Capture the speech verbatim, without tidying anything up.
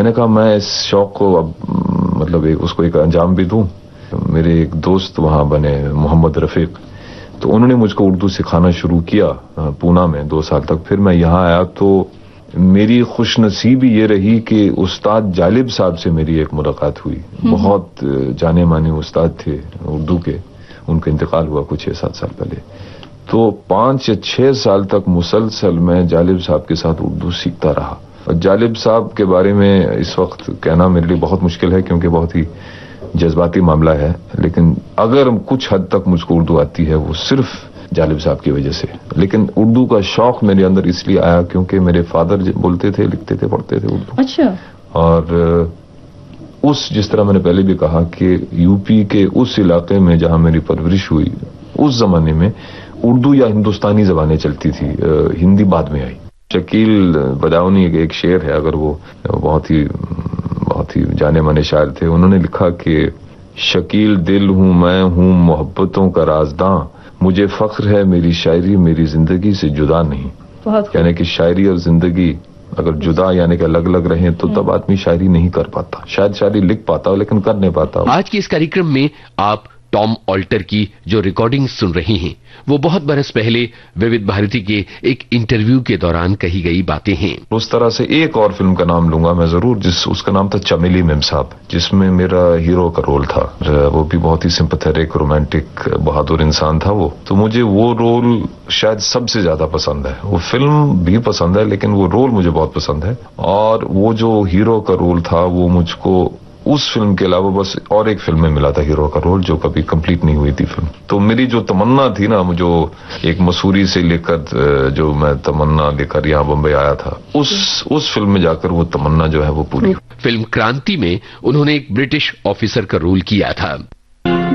मैंने कहा मैं इस शौक को अब मतलब एक उसको एक अंजाम भी दूं। मेरे एक दोस्त वहां बने मोहम्मद रफीक, तो उन्होंने मुझको उर्दू सिखाना शुरू किया पूना में दो साल तक। फिर मैं यहाँ आया तो मेरी खुशनसीबी ये रही कि उस्ताद जालिब साहब से मेरी एक मुलाकात हुई। बहुत जाने माने उस्ताद थे उर्दू के, उनका इंतकाल हुआ कुछ छह सात साल पहले। तो पांच या छह साल तक मुसलसल मैं जालिब साहब के साथ उर्दू सीखता रहा। और जालिब साहब के बारे में इस वक्त कहना मेरे लिए बहुत मुश्किल है क्योंकि बहुत ही जज्बाती मामला है, लेकिन अगर कुछ हद तक मुझको उर्दू आती है वो सिर्फ जालिब साहब की वजह से। लेकिन उर्दू का शौक मेरे अंदर इसलिए आया क्योंकि मेरे फादर बोलते थे, लिखते थे, पढ़ते थे उर्दू। अच्छा। और उस जिस तरह मैंने पहले भी कहा कि यूपी के उस इलाके में जहां मेरी परवरिश हुई, उस जमाने में उर्दू या हिंदुस्तानी जबानें चलती थी, हिंदी बाद में आई। शकील बदाऊनी एक शेर है, अगर वो बहुत ही बहुत ही जाने माने शायर थे। उन्होंने लिखा कि शकील दिल हूं मैं, हूं मोहब्बतों का राजदां, मुझे फख्र है मेरी शायरी मेरी जिंदगी से जुदा नहीं। यानी कि शायरी और जिंदगी अगर जुदा यानी कि अलग अलग रहें तो तब आदमी शायरी नहीं कर पाता। शायद शायरी लिख पाता हो लेकिन कर नहीं पाता। आज के इस कार्यक्रम में आप टॉम ऑल्टर की जो रिकॉर्डिंग सुन रही हैं वो बहुत बरस पहले विविध भारती के एक इंटरव्यू के दौरान कही गई बातें हैं। उस तरह से एक और फिल्म का नाम लूंगा मैं जरूर, जिस उसका नाम था चमेली मेम साहब, जिसमें मेरा हीरो का रोल था। वो भी बहुत ही सिंपैथेटिक रोमांटिक बहादुर इंसान था वो। तो मुझे वो रोल शायद सबसे ज्यादा पसंद है। वो फिल्म भी पसंद है लेकिन वो रोल मुझे बहुत पसंद है। और वो जो हीरो का रोल था वो मुझको उस फिल्म के अलावा बस और एक फिल्म में मिला था हीरो का रोल, जो कभी कंप्लीट नहीं हुई थी फिल्म। तो मेरी जो तमन्ना थी ना, जो एक मसूरी से लेकर जो मैं तमन्ना लेकर यहाँ बम्बई आया था, उस उस फिल्म में जाकर वो तमन्ना जो है वो पूरी। फिल्म क्रांति में उन्होंने एक ब्रिटिश ऑफिसर का रोल किया था।